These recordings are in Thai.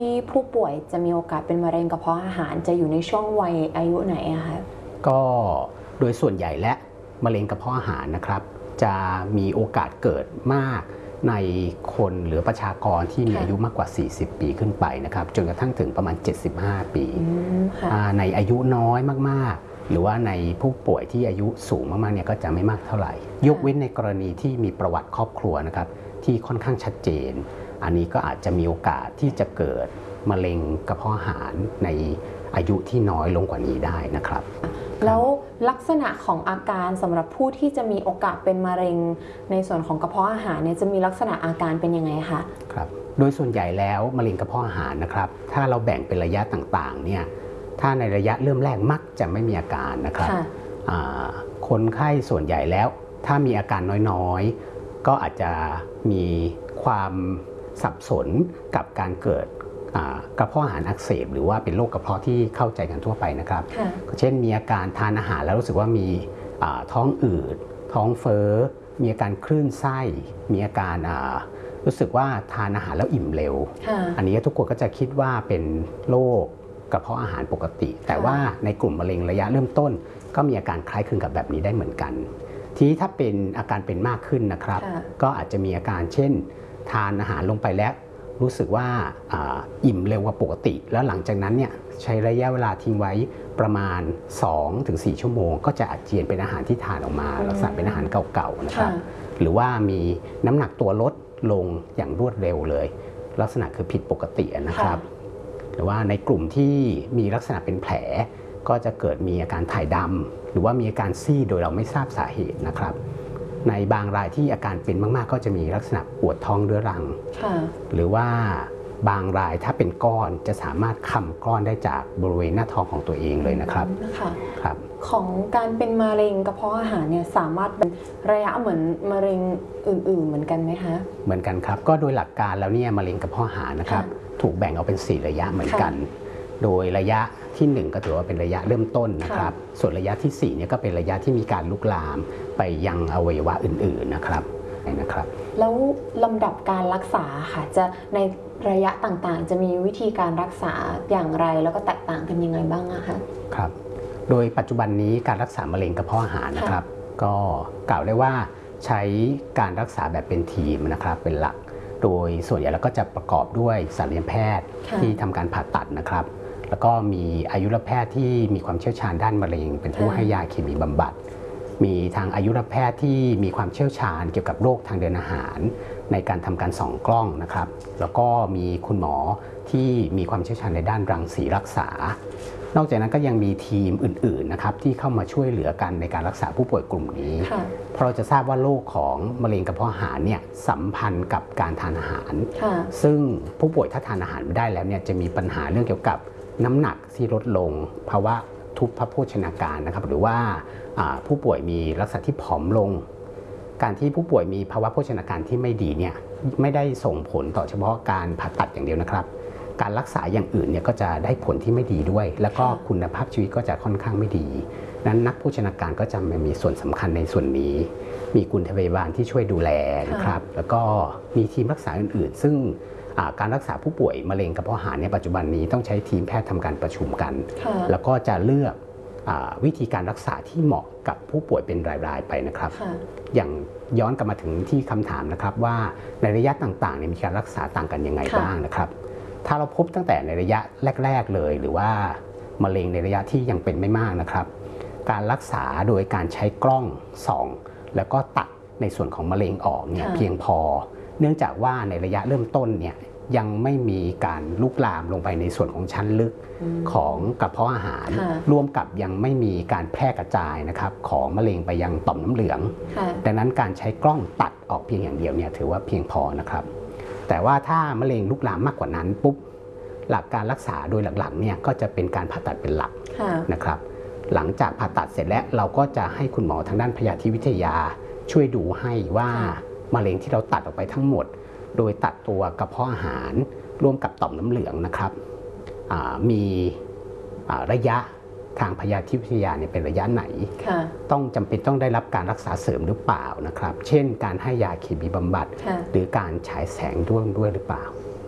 ที่ผู้ป่วยจะมีโอกาสเป็นมะเร็งกระเพาะอาหารจะอยู่ในช่วงวัยอายุไหนอะคะก็โดยส่วนใหญ่และมะเร็งกระเพาะอาหารนะครับจะมีโอกาสเกิดมากในคนหรือประชากรที่มีอายุมากกว่า40ปีขึ้นไปนะครับจนกระทั่งถึงประมาณ75ปีในอายุน้อยมากๆหรือว่าในผู้ป่วยที่อายุสูงมากๆเนี่ยก็จะไม่มากเท่าไหร่ยกเว้นในกรณีที่มีประวัติครอบครัวนะครับที่ค่อนข้างชัดเจนอันนี้ก็อาจจะมีโอกาสที่จะเกิดมะเร็งกระเพาะอาหารในอายุที่น้อยลงกว่านี้ได้นะครับแล้วลักษณะของอาการสำหรับผู้ที่จะมีโอกาสเป็นมะเร็งในส่วนของกระเพาะอาหารเนี่ยจะมีลักษณะอาการเป็นยังไงคะครับโดยส่วนใหญ่แล้วมะเร็งกระเพาะอาหารนะครับถ้าเราแบ่งเป็นระยะต่างๆเนี่ยถ้าในระยะเริ่มแรกมักจะไม่มีอาการนะครับคนไข้ส่วนใหญ่แล้วถ้ามีอาการน้อยๆก็อาจจะมีความสับสนกับการเกิดกระเพาะอาหารอักเสบหรือว่าเป็นโรคกระเพาะที่เข้าใจกันทั่วไปนะครับเช่นมีอาการทานอาหารแล้วรู้สึกว่ามีท้องอืดท้องเฟ้อมีอาการคลื่นไส้มีอาการรู้สึกว่าทานอาหารแล้วอิ่มเร็วอันนี้ทุกคนก็จะคิดว่าเป็นโรคกระเพาะอาหารปกติแต่ว่าในกลุ่มมะเร็งระยะเริ่มต้นก็มีอาการคล้ายคลึงกับแบบนี้ได้เหมือนกันทีนี้ถ้าเป็นอาการเป็นมากขึ้นนะครับก็อาจจะมีอาการเช่นทานอาหารลงไปแล้วรู้สึกว่าอิ่มเร็วกว่าปกติแล้วหลังจากนั้นเนี่ยใช้ระยะเวลาทิ้งไว้ประมาณ 2-4 ชั่วโมงก็จะอาเจียนเป็นอาหารที่ทานออกมาลักษณะเป็นอาหารเก่าๆนะครับหรือว่ามีน้ำหนักตัวลดลงอย่างรวดเร็วเลยลักษณะคือผิดปกตินะครับหรือว่าในกลุ่มที่มีลักษณะเป็นแผลก็จะเกิดมีอาการถ่ายดำหรือว่ามีอาการซีดโดยเราไม่ทราบสาเหตุนะครับในบางรายที่อาการเป็นมากๆก็จะมีลักษณะปวดท้องเรื้อรังหรือว่าบางรายถ้าเป็นก้อนจะสามารถคำก้อนได้จากบริเวณหน้าท้องของตัวเองเลยนะครับครับของการเป็นมะเร็งกระเพาะอาหารเนี่ยสามารถเป็นระยะเหมือนมะเร็งอื่นๆเหมือนกันไหมคะเหมือนกันครับก็โดยหลักการแล้วเนี่ยมะเร็งกระเพาะอาหารนะครับถูกแบ่งออกเป็น4ระยะเหมือนกันโดยระยะที่1ก็ถือว่าเป็นระยะเริ่มต้นนะครับส่วนระยะที่4เนี่ยก็เป็นระยะที่มีการลุกลามไปยังอวัยวะอื่นๆนะครับแล้วลำดับการรักษาค่ะจะในระยะต่างๆจะมีวิธีการรักษาอย่างไรแล้วก็แตกต่างกันยังไงบ้างคะครับโดยปัจจุบันนี้การรักษามะเร็งกระเพาะอาหารนะครับก็กล่าวได้ว่าใช้การรักษาแบบเป็นทีมนะครับเป็นหลักโดยส่วนใหญ่แล้วก็จะประกอบด้วยศัลยแพทย์ที่ทำการผ่าตัดนะครับแล้วก็มีอายุรแพทย์ที่มีความเชี่ยวชาญด้านมะเร็งเป็นผู้ให้ยาเคมีบำบัดมีทางอายุรแพทย์ที่มีความเชี่ยวชาญเกี่ยวกับโรคทางเดินอาหารในการทำการส่องกล้องนะครับแล้วก็มีคุณหมอที่มีความเชี่ยวชาญในด้านรังสีรักษานอกจากนั้นก็ยังมีทีมอื่นๆนะครับที่เข้ามาช่วยเหลือกันในการรักษาผู้ป่วยกลุ่มนี้เพราะเราจะทราบว่าโรคของมะเร็งกระเพาะอาหารเนี่ยสัมพันธ์กับการทานอาหารซึ่งผู้ป่วยถ้าทานอาหารไม่ได้แล้วเนี่ยจะมีปัญหาเรื่องเกี่ยวกับน้ำหนักที่ลดลงภาวะทุพพโภชนาการนะครับหรือว่าผู้ป่วยมีลักษณะที่ผอมลงการที่ผู้ป่วยมีภาวะโภชนาการที่ไม่ดีเนี่ยไม่ได้ส่งผลต่อเฉพาะการผ่าตัดอย่างเดียวนะครับการรักษาอย่างอื่นเนี่ยก็จะได้ผลที่ไม่ดีด้วยแล้วก็คุณภาพชีวิตก็จะค่อนข้างไม่ดีนั้นนักโภชนาการก็จะมีส่วนสำคัญในส่วนนี้มีกุลพยาบาลที่ช่วยดูแลนะครับแล้วก็มีทีมรักษาอื่นๆซึ่งการรักษาผู้ป่วยมะเร็งกระเพาะอาหารในปัจจุบันนี้ต้องใช้ทีมแพทย์ทำการประชุมกันแล้วก็จะเลือกวิธีการรักษาที่เหมาะกับผู้ป่วยเป็นรายๆไปนะครับอย่างย้อนกลับมาถึงที่คำถามนะครับว่าในระยะต่างๆมีการรักษาต่างกันยังไงบ้างนะครับถ้าเราพบตั้งแต่ในระยะแรกๆเลยหรือว่ามะเร็งในระยะที่ยังเป็นไม่มากนะครับการรักษาโดยการใช้กล้องส่องแล้วก็ตัดในส่วนของมะเร็งออกเนี่ยเพียงพอเนื่องจากว่าในระยะเริ่มต้นเนี่ยยังไม่มีการลุกลามลงไปในส่วนของชั้นลึกของกระเพาะอาหารร่วมกับยังไม่มีการแพร่กระจายนะครับของมะเร็งไปยังต่อมน้ำเหลืองดังนั้นการใช้กล้องตัดออกเพียงอย่างเดียวเนี่ยถือว่าเพียงพอนะครับแต่ว่าถ้ามะเร็งลุกลามมากกว่านั้นปุ๊บหลักการรักษาโดยหลักๆเนี่ยก็จะเป็นการผ่าตัดเป็นหลักนะครับหลังจากผ่าตัดเสร็จแล้วเราก็จะให้คุณหมอทางด้านพยาธิวิทยาช่วยดูให้ว่ามะเร็งที่เราตัดออกไปทั้งหมดโดยตัดตัวกระเพาะอาหารร่วมกับต่อมน้ำเหลืองนะครับมีระยะทางพยาธิวิทยาเป็นระยะไหนต้องจำเป็นต้องได้รับการรักษาเสริมหรือเปล่านะครับเช่นการให้ยาเคมีบำบัดหรือการฉายแสงด้วยหรือเปล่า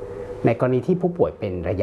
ในกรณีที่ผู้ป่วยเป็นระยะ